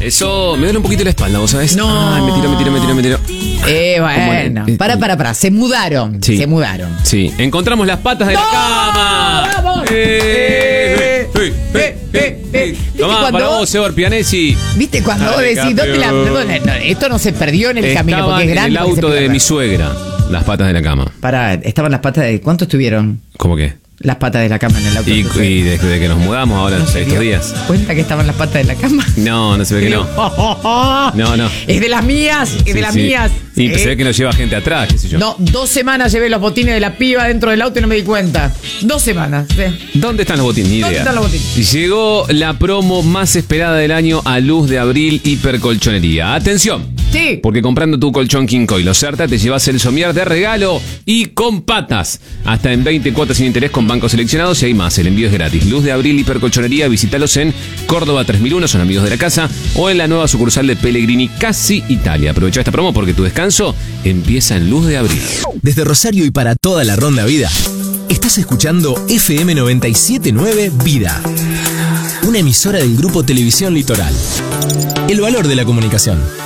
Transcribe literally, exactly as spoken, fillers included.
Eso me duele un poquito la espalda, ¿vos sabés? No. Ay, me tiro, me tiro, me tiro, me tiro. Eh, bueno. Eh, Para, para, para. Se mudaron. Sí. Se mudaron. Sí. Encontramos las patas de ¡No! la cama. ¡Vamos! Eh, eh, eh, eh, eh, eh. Tomá, cuando para vos- vos, Seba Pianesi. ¿Viste cuando vos Dale, decís, ¿dónde la, campeón. dónde- no, esto no se perdió en el camino porque Estaban es en grande? el porque se auto de pierde. mi suegra, las patas de la cama. Pará, estaban las patas de... ¿Cuánto estuvieron ¿Cómo qué? las patas de la cama en el auto? Y, de tu suegra? y desde que nos mudamos ahora, ¿No se estos dio días. cuenta que estaban las patas de la cama? No, no se ve que no. No, no. Es de las mías, es Sí, de las sí. mías. Y Eh, se ve que nos lleva gente atrás, qué sé yo. No, dos semanas llevé los botines de la piba dentro del auto y no me di cuenta. Dos semanas. Sí. ¿Dónde están los botines? Ni idea. ¿Dónde están los botines? Y llegó la promo más esperada del año a Luz de Abril Hipercolchonería. ¡Atención! Sí. Porque comprando tu colchón King Coil Ocerta te llevas el somier de regalo y con patas. Hasta en veinte cuotas sin interés con bancos seleccionados y hay más. El envío es gratis. Luz de Abril Hipercolchonería. Visítalos en Córdoba tres mil uno, son amigos de la casa. O en la nueva sucursal de Pellegrini, Casi Italia. Aprovecha esta promo porque tu descanso empieza en Luz de Abril. Desde Rosario y para toda la Ronda Vida, estás escuchando F M noventa y siete punto nueve Vida, una emisora del Grupo Televisión Litoral. El valor de la comunicación.